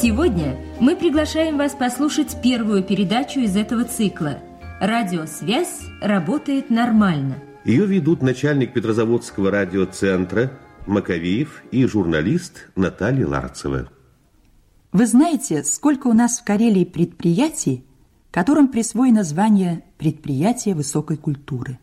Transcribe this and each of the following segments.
Сегодня мы приглашаем вас послушать первую передачу из этого цикла. «Радиосвязь работает нормально». Ее ведут начальник Петрозаводского радиоцентра Маковеев и журналист Наталья Ларцева. Вы знаете, сколько у нас в Карелии предприятий, которым присвоено звание «Предприятие высокой культуры»?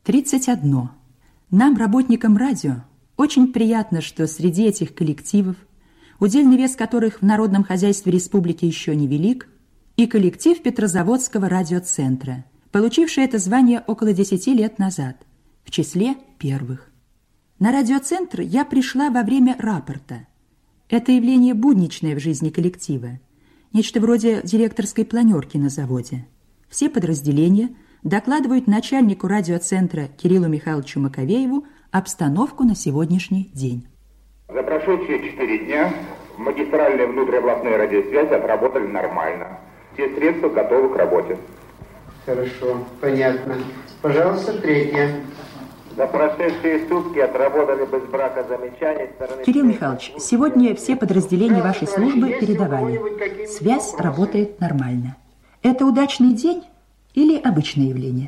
31. Нам, работникам радио, очень приятно, что среди этих коллективов, удельный вес которых в народном хозяйстве республики еще не велик, и коллектив Петрозаводского радиоцентра, получивший это звание около 10 лет назад, в числе первых. На радиоцентр я пришла во время рапорта. Это явление будничное в жизни коллектива, нечто вроде директорской планерки на заводе. Все подразделения докладывают начальнику радиоцентра Кириллу Михайловичу Маковееву обстановку на сегодняшний день. За прошедшие 4 дня магистральные внутриобластные радиосвязи отработали нормально. Все средства готовы к работе. Хорошо, понятно. Пожалуйста, третье. За прошедшие сутки отработали без брака замечаний стороны... Кирилл Михайлович, сегодня все подразделения вашей службы передавали. Связь работает нормально. Это удачный день или обычное явление?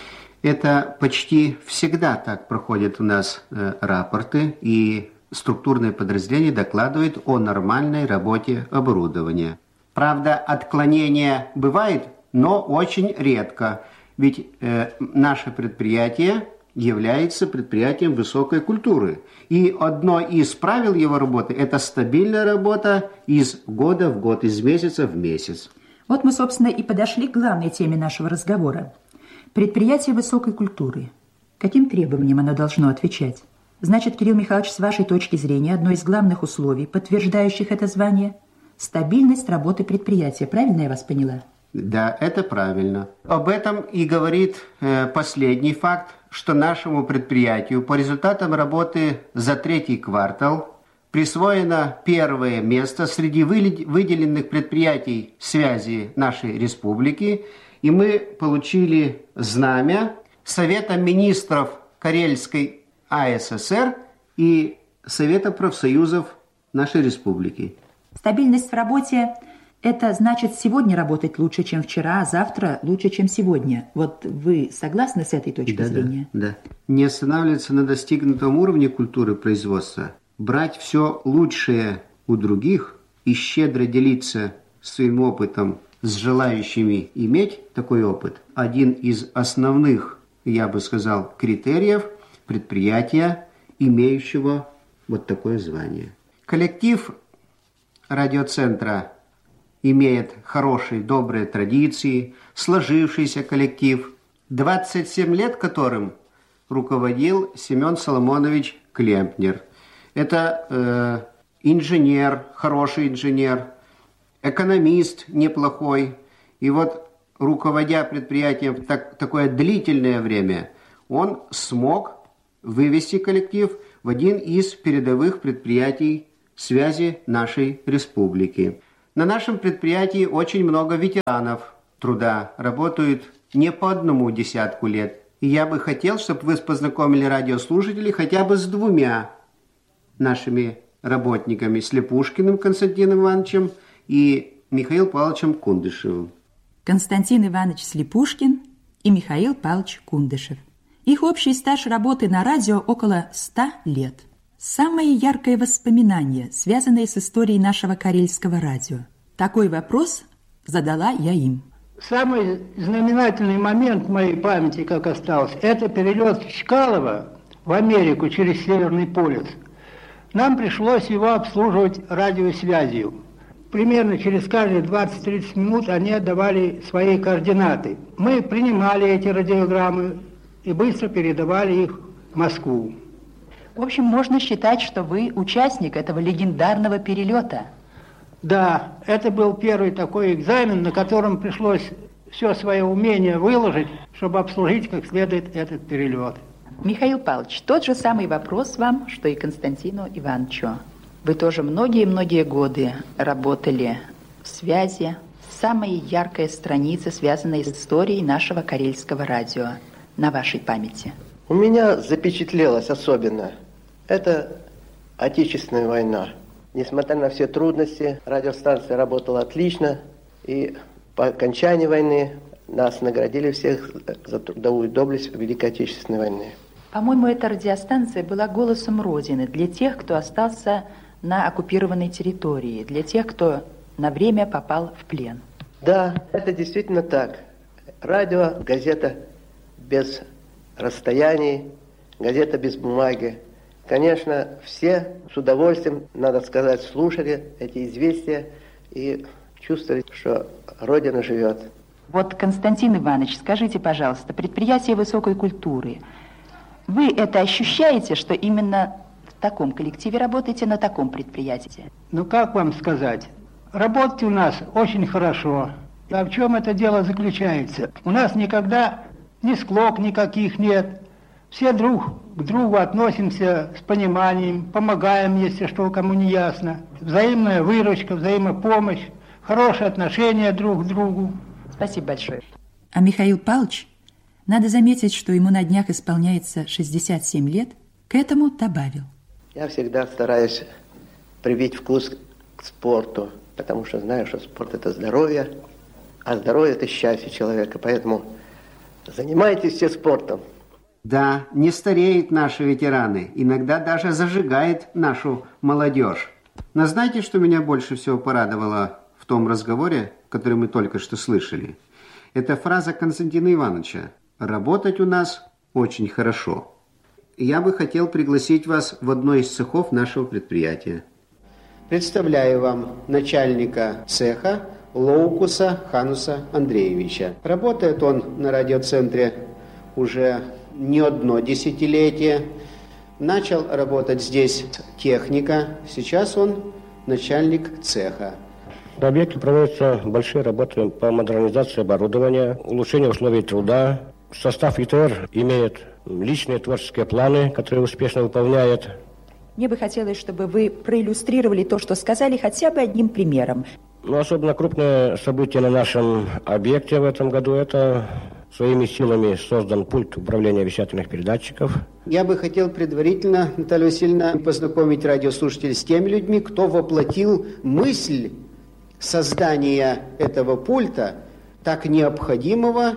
Это почти всегда так проходят у нас рапорты, и структурные подразделения докладывают о нормальной работе оборудования. Правда, отклонения бывает, но очень редко. Ведь наше предприятие является предприятием высокой культуры. И одно из правил его работы – это стабильная работа из года в год, из месяца в месяц. Вот мы, собственно, и подошли к главной теме нашего разговора. Предприятие высокой культуры. Каким требованиям оно должно отвечать? Значит, Кирилл Михайлович, с вашей точки зрения, одно из главных условий, подтверждающих это звание – стабильность работы предприятия. Правильно я вас поняла? Да, это правильно. Об этом и говорит последний факт, что нашему предприятию по результатам работы за 3-й квартал присвоено 1-е место среди выделенных предприятий связи нашей республики, и мы получили знамя Совета министров Карельской АССР и Совета профсоюзов нашей республики. Стабильность в работе – это значит сегодня работать лучше, чем вчера, а завтра лучше, чем сегодня. Вот вы согласны с этой точки зрения? Да. Не останавливаться на достигнутом уровне культуры производства, брать все лучшее у других и щедро делиться своим опытом с желающими иметь такой опыт – один из основных, я бы сказал, критериев предприятия, имеющего вот такое звание. Коллектив радиоцентра имеет хорошие, добрые традиции, сложившийся коллектив, 27 лет которым руководил Семен Соломонович Клемпнер. Это инженер, хороший инженер, экономист неплохой. И вот, руководя предприятием в такое длительное время, он смог вывести коллектив в один из передовых предприятий связи нашей республики. На нашем предприятии очень много ветеранов труда, работают не по 10 лет. И я бы хотел, чтобы вы познакомили радиослушателей хотя бы с 2 нашими работниками, с Слепушкиным Константином Ивановичем и Михаилом Павловичем Кундышевым. Константин Иванович Слепушкин и Михаил Павлович Кундышев. Их общий стаж работы на радио около 100 лет. Самое яркое воспоминание, связанное с историей нашего карельского радио. Такой вопрос задала я им. Самый знаменательный момент в моей памяти, как остался, это перелет Чкалова в Америку через Северный полюс. Нам пришлось его обслуживать радиосвязью. Примерно через каждые 20-30 минут они отдавали свои координаты. Мы принимали эти радиограммы и быстро передавали их в Москву. В общем, можно считать, что вы участник этого легендарного перелета. Да, это был первый такой экзамен, на котором пришлось все свое умение выложить, чтобы обслужить как следует этот перелет. Михаил Павлович, тот же самый вопрос вам, что и Константину Ивановичу. Вы тоже многие-многие годы работали в связи. Самая яркая страница, связанная с историей нашего карельского радио, на вашей памяти. У меня запечатлелось особенно. Это Отечественная война. Несмотря на все трудности, радиостанция работала отлично. И по окончании войны нас наградили всех за трудовую доблесть в Великой Отечественной войне. По-моему, эта радиостанция была голосом Родины для тех, кто остался на оккупированной территории, для тех, кто на время попал в плен. Да, это действительно так. Радио, газета без расстояний, газета без бумаги. Конечно, все с удовольствием, надо сказать, слушали эти известия и чувствовали, что Родина живет. Вот, Константин Иванович, скажите, пожалуйста, предприятие высокой культуры, вы это ощущаете, что именно в таком коллективе работаете, на таком предприятии? Ну, как вам сказать? Работать у нас очень хорошо. А в чем это дело заключается? У нас никогда ни склок никаких нет. Все друг к другу относимся с пониманием, помогаем, если что кому не ясно. Взаимная выручка, взаимопомощь, хорошие отношения друг к другу. Спасибо большое. А Михаил Павлович, надо заметить, что ему на днях исполняется 67 лет, к этому добавил. Я всегда стараюсь привить вкус к спорту, потому что знаю, что спорт – это здоровье, а здоровье – это счастье человека. Поэтому занимайтесь все спортом. Да, не стареют наши ветераны, иногда даже зажигает нашу молодежь. Но знаете, что меня больше всего порадовало в том разговоре, который мы только что слышали? Это фраза Константина Ивановича: «Работать у нас очень хорошо». Я бы хотел пригласить вас в одно из цехов нашего предприятия. Представляю вам начальника цеха Лоукуса Хануса Андреевича. Работает он на радиоцентре уже не одно десятилетие. Начал работать здесь техника, сейчас он начальник цеха. На объекте проводятся большие работы по модернизации оборудования, улучшению условий труда. Состав ИТР имеет личные творческие планы, которые успешно выполняет. Мне бы хотелось, чтобы вы проиллюстрировали то, что сказали, хотя бы одним примером. Особенно крупное событие на нашем объекте в этом году – это своими силами создан пульт управления вещательных передатчиков. Я бы хотел предварительно, Наталья Васильевна, познакомить радиослушателей с теми людьми, кто воплотил мысль создания этого пульта, так необходимого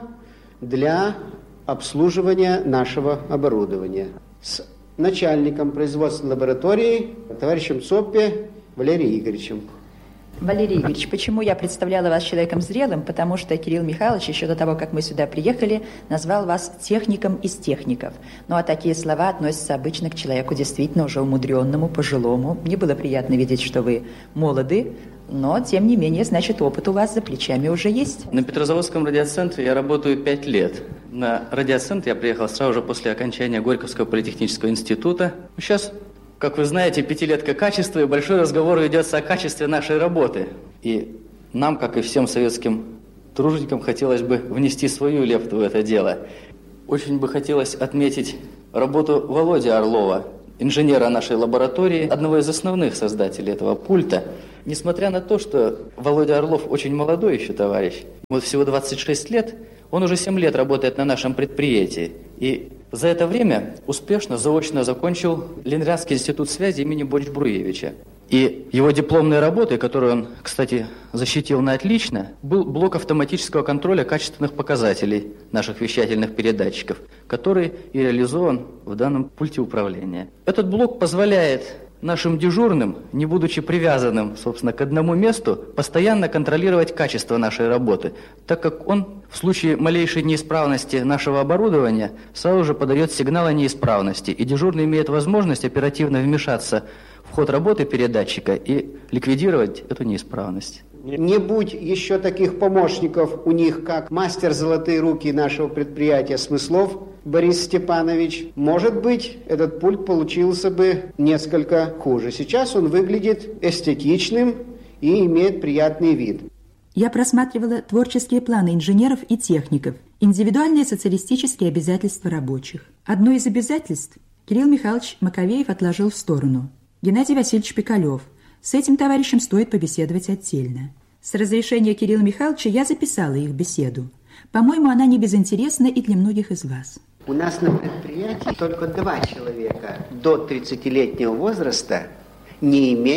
для обслуживания нашего оборудования. С начальником производственной лаборатории, товарищем Цоппе Валерием Игоревичем. Валерий Игоревич, почему я представляла вас человеком зрелым? Потому что Кирилл Михайлович еще до того, как мы сюда приехали, назвал вас техником из техников. Ну а такие слова относятся обычно к человеку действительно уже умудренному, пожилому. Мне было приятно видеть, что вы молоды, но тем не менее, значит, опыт у вас за плечами уже есть. На Петрозаводском радиоцентре я работаю 5 лет. На радиоцентр я приехал сразу же после окончания Горьковского политехнического института. Сейчас, как вы знаете, пятилетка качества, и большой разговор ведется о качестве нашей работы. И нам, как и всем советским труженикам, хотелось бы внести свою лепту в это дело. Очень бы хотелось отметить работу Володи Орлова, инженера нашей лаборатории, одного из основных создателей этого пульта. Несмотря на то, что Володя Орлов очень молодой еще товарищ, ему всего 26 лет, он уже 7 лет работает на нашем предприятии. И за это время успешно заочно закончил Ленинградский институт связи имени Борис-Бруевича. И его дипломной работой, которую он, кстати, защитил на отлично, был блок автоматического контроля качественных показателей наших вещательных передатчиков, который и реализован в данном пульте управления. Этот блок позволяет нашим дежурным, не будучи привязанным, собственно, к одному месту, постоянно контролировать качество нашей работы, так как он в случае малейшей неисправности нашего оборудования сразу же подает сигнал о неисправности, и дежурный имеет возможность оперативно вмешаться в ход работы передатчика и ликвидировать эту неисправность. Не будь еще таких помощников у них, как мастер золотые руки нашего предприятия Смыслов Борис Степанович, может быть, этот пульт получился бы несколько хуже. Сейчас он выглядит эстетичным и имеет приятный вид. Я просматривала творческие планы инженеров и техников, индивидуальные социалистические обязательства рабочих. Одно из обязательств Кирилл Михайлович Маковеев отложил в сторону. Геннадий Васильевич Пикалев. С этим товарищем стоит побеседовать отдельно. С разрешения Кирилла Михайловича я записала их беседу. По-моему, она не безинтересна и для многих из вас. У нас на предприятии только 2 человека до 30-летнего возраста не имеют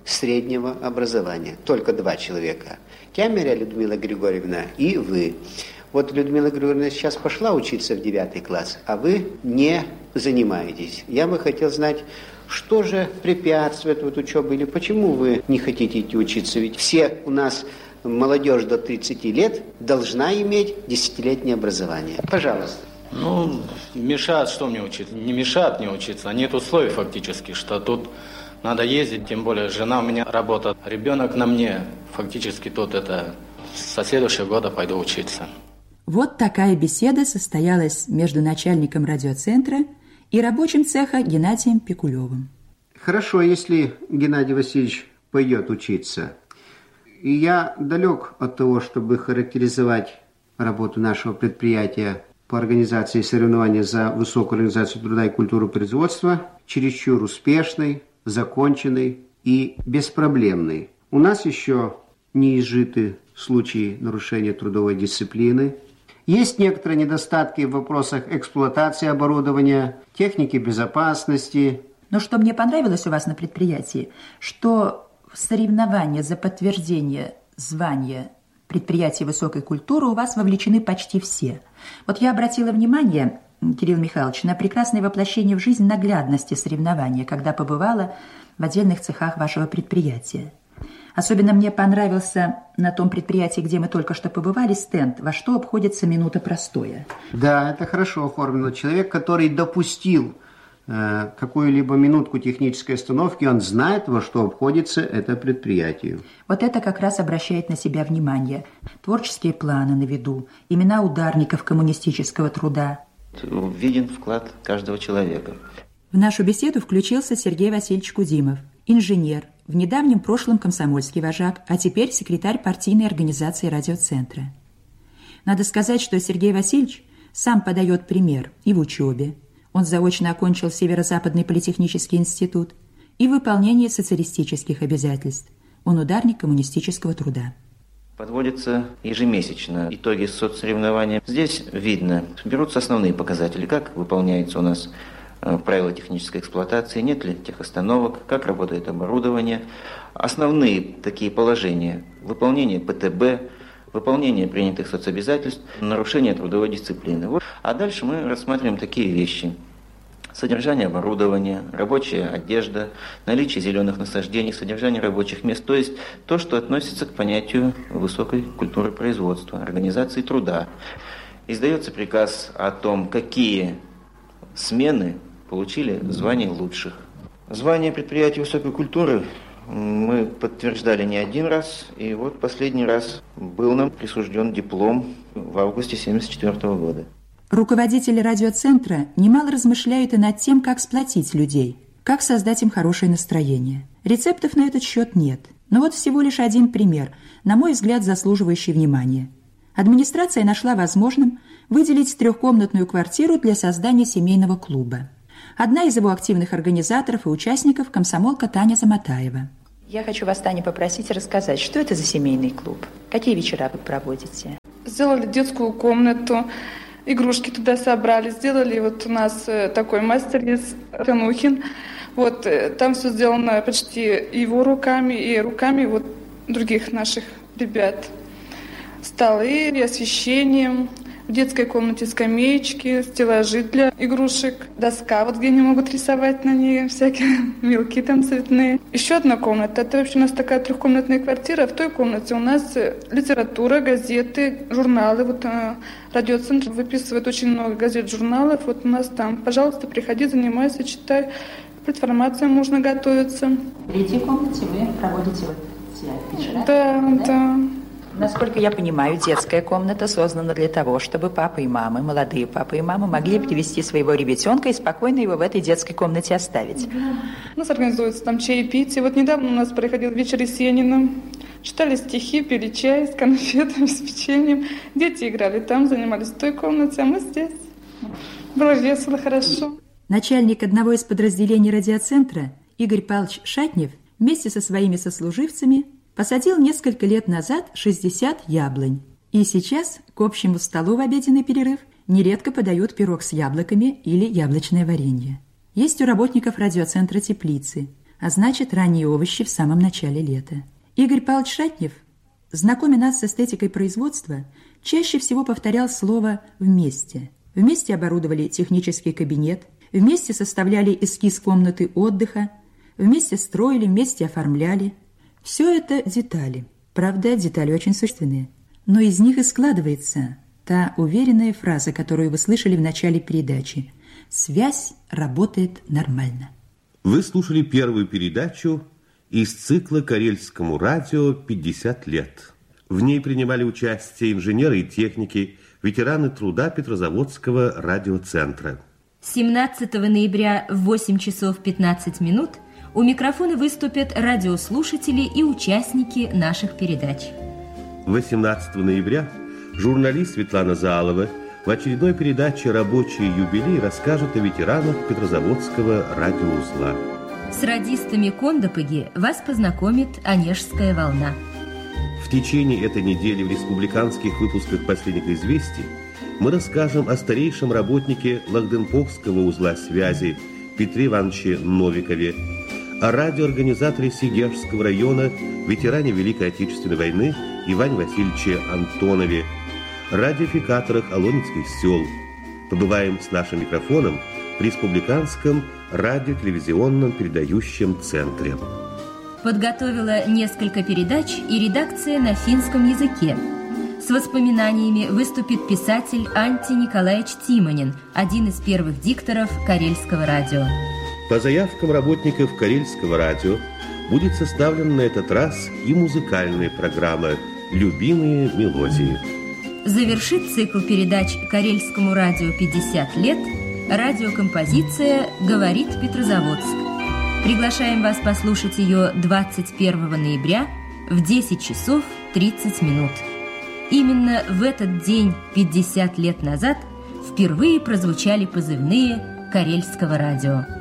среднего образования. Только 2 человека. Кемеря Людмила Григорьевна и вы. Вот Людмила Григорьевна сейчас пошла учиться в 9 класс, а вы не занимаетесь. Я бы хотел знать, что же препятствует вот учебе, или почему вы не хотите идти учиться? Ведь все у нас молодежь до 30 лет должна иметь 10-летнее образование. Пожалуйста. Ну, мешает, что мне учиться? Не мешает мне учиться, нет условий фактически, что тут надо ездить, тем более жена у меня работает, ребенок на мне, фактически тут это со следующего года пойду учиться. Вот такая беседа состоялась между начальником радиоцентра и рабочим цеха Геннадием Пикулевым. Хорошо, если Геннадий Васильевич пойдет учиться. И я далек от того, чтобы характеризовать работу нашего предприятия по организации соревнований за высокую организацию труда и культуру производства чересчур успешной, законченной и беспроблемной. У нас еще не изжиты случаи нарушения трудовой дисциплины. Есть некоторые недостатки в вопросах эксплуатации оборудования, техники безопасности. Но что мне понравилось у вас на предприятии, что в соревнования за подтверждение звания предприятия высокой культуры у вас вовлечены почти все. Вот я обратила внимание, Кирилл Михайлович, на прекрасное воплощение в жизнь наглядности соревнования, когда побывала в отдельных цехах вашего предприятия. Особенно мне понравился на том предприятии, где мы только что побывали, стенд «Во что обходится минута простоя». Да, это хорошо оформлено. Человек, который допустил какую-либо минутку технической остановки, он знает, во что обходится это предприятие. Вот это как раз обращает на себя внимание. Творческие планы на виду, имена ударников коммунистического труда. Виден вклад каждого человека. В нашу беседу включился Сергей Васильевич Кудимов, инженер, в недавнем прошлом комсомольский вожак, а теперь секретарь партийной организации радиоцентра. Надо сказать, что Сергей Васильевич сам подает пример и в учебе. Он заочно окончил Северо-Западный политехнический институт и в выполнении социалистических обязательств. Он ударник коммунистического труда. Подводятся ежемесячно итоги соцсоревнования. Здесь видно, берутся основные показатели, как выполняется у нас правила технической эксплуатации, нет ли техостановок, как работает оборудование. Основные такие положения: выполнение ПТБ, выполнение принятых соцобязательств, нарушение трудовой дисциплины. А дальше мы рассматриваем такие вещи: содержание оборудования, рабочая одежда, наличие зеленых насаждений, содержание рабочих мест, то есть то, что относится к понятию высокой культуры производства, организации труда. Издается приказ о том, какие смены получили звание лучших. Звание предприятия высокой культуры мы подтверждали не один раз, и вот последний раз был нам присужден диплом в августе 1974 года. Руководители радиоцентра немало размышляют и над тем, как сплотить людей, как создать им хорошее настроение. Рецептов на этот счет нет. Но вот всего лишь один пример, на мой взгляд, заслуживающий внимания. Администрация нашла возможным выделить 3-комнатную квартиру для создания семейного клуба. Одна из его активных организаторов и участников – комсомолка Таня Заматаева. Я хочу вас, Таня, попросить рассказать, что это за семейный клуб? Какие вечера вы проводите? Сделали детскую комнату, игрушки туда собрали. Сделали вот у нас такой мастер есть, Танухин. Вот там все сделано почти его руками и руками вот других наших ребят. Столы, освещение. В детской комнате скамеечки, стеллажи для игрушек, доска, вот где они могут рисовать на ней всякие мелки там цветные. Еще одна комната, это вообще у нас такая 3-комнатная квартира. В той комнате у нас литература, газеты, журналы. Вот радиоцентр выписывает очень много газет, журналов. Вот у нас там, пожалуйста, приходи, занимайся, читай. Информация можно готовиться. В 3-й комнате вы проводите вот эти вечера? Да. Насколько я понимаю, детская комната создана для того, чтобы папы и мамы, молодые папы и мамы, могли привести своего ребятенка и спокойно его в этой детской комнате оставить. У нас организуется там чаепитие. Вот недавно у нас проходил вечер Есенина. Читали стихи, пили чай с конфетами, с печеньем. Дети играли там, занимались в той комнате, а мы здесь. Было весело, хорошо. Начальник одного из подразделений радиоцентра Игорь Павлович Шатнев вместе со своими сослуживцами посадил несколько лет назад 60 яблонь. И сейчас к общему столу в обеденный перерыв нередко подают пирог с яблоками или яблочное варенье. Есть у работников радиоцентра теплицы. а значит, ранние овощи в самом начале лета. Игорь Павлович Шатнев, знакомя нас с эстетикой производства, чаще всего повторял слово «вместе». Вместе оборудовали технический кабинет, вместе составляли эскиз комнаты отдыха, вместе строили, вместе оформляли. Все это детали. Правда, детали очень существенные. Но из них и складывается та уверенная фраза, которую вы слышали в начале передачи. «Связь работает нормально». Вы слушали первую передачу из цикла «Карельскому радио 50 лет». В ней принимали участие инженеры и техники, ветераны труда Петрозаводского радиоцентра. 17 ноября в 8 часов 15 минут у микрофона выступят радиослушатели и участники наших передач. 18 ноября журналист Светлана Залова в очередной передаче «Рабочий юбилей» расскажет о ветеранах Петрозаводского радиоузла. С радистами Кондопыги вас познакомит «Онежская волна». В течение этой недели в республиканских выпусках «Последних известий» мы расскажем о старейшем работнике Лахденпохского узла связи Петре Ивановиче Новикове, о радиоорганизаторе Сигежского района, ветеране Великой Отечественной войны Иване Васильевиче Антонове, радиофикаторах Алонецких сел. Побываем с нашим микрофоном в Республиканском радиотелевизионном передающем центре. Подготовила несколько передач и редакция на финском языке. С воспоминаниями выступит писатель Анти Николаевич Тимонин, один из первых дикторов Карельского радио. По заявкам работников Карельского радио будет составлена на этот раз и музыкальная программа «Любимые мелодии». Завершит цикл передач Карельскому радио 50 лет радиокомпозиция «Говорит Петрозаводск». Приглашаем вас послушать ее 21 ноября в 10 часов 30 минут. Именно в этот день 50 лет назад впервые прозвучали позывные Карельского радио.